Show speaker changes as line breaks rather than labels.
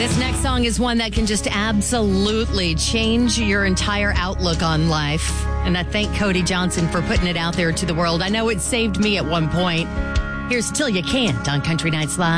This next song is one that can just absolutely change your entire outlook on life. And I thank Cody Johnson for putting it out there to the world. I know it saved me at one point. Here's Till You Can't on Country Nights Live.